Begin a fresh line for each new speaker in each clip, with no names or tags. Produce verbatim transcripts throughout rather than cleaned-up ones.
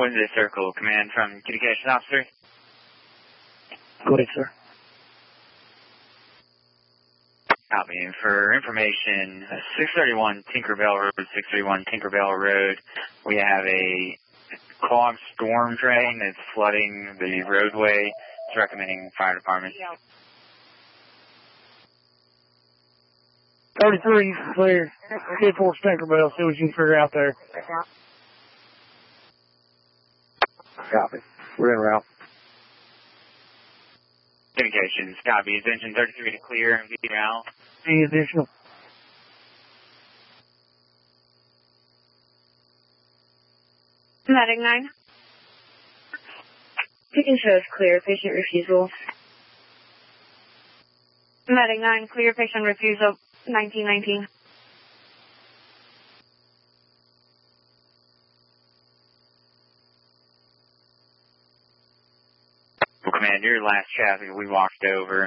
Windsor Circle, command from Communications Officer.
Go ahead, sir.
Copy. And for information, six thirty-one Tinkerbell Road, six thirty-one Tinkerbell Road, we have a clogged storm drain that's flooding the roadway. It's recommending fire department.
thirty-three, clear. Head towards Tinkerbell, see what you can figure out there.
Copy. We're en route.
Communications, copy. Is engine thirty-three to clear and be out?
Any additional?
Medic nine. Chicken shows clear, patient refusal. Medic nine, clear, patient refusal, nineteen nineteen.
Well, command, your last traffic we walked over.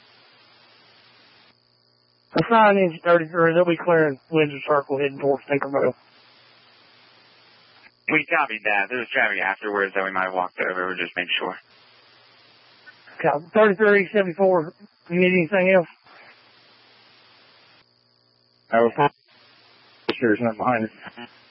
Assign engine thirty-three, they'll be clearing Windsor Circle heading towards Tinkerbell.
We copied that. There was traffic afterwards that we might have walked over. We're just making sure.
Copy. thirty-three, seventy-four, you need anything else?
I was not sure there's nothing behind it.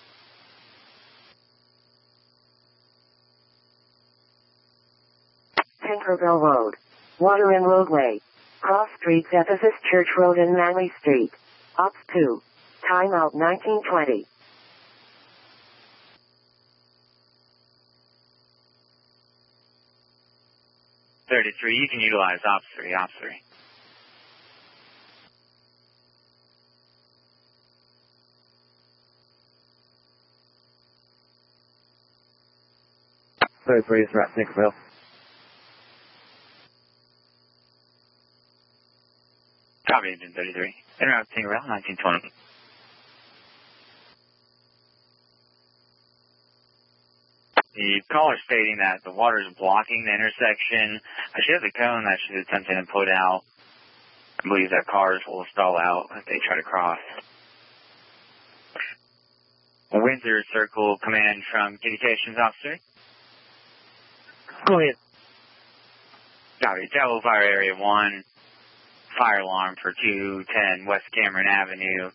Tinkerbell Road. Water and roadway. Cross streets Ephesus Church Road and Manley Street. Ops two. Timeout nineteen twenty.
thirty-three, you can utilize Ops three, Ops three.
thirty-three is right, Tinkerbell.
Copy, engine thirty-three. En route to Tinkerbell, nineteen twenty. The caller stating that the water is blocking the intersection. I should have the cone that she's attempting to put out. I believe that cars will stall out if they try to cross. Windsor Circle, command from Communications Officer.
Go ahead.
Copy, Chapel Fire Area one. Fire alarm for two ten West Cameron Avenue.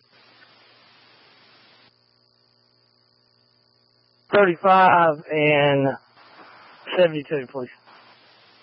thirty-five and seventy-two, please.